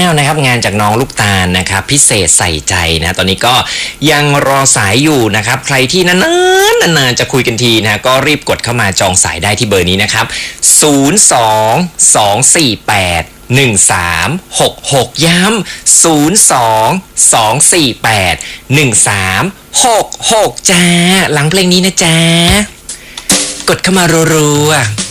วนะครับงานจากน้องลูกตาลนะครับพิเศษใส่ใจนะตอนนี้ก็ยังรอสายอยู่นะครับใครที่นานๆจะคุยกันทีนะก็รีบกดเข้ามาจองสายได้ที่เบอร์นี้นะครับ022481366ย้ำ022481366จ้าหลังเพลงนี้นะจ๊ะกดเข้ามารัวๆ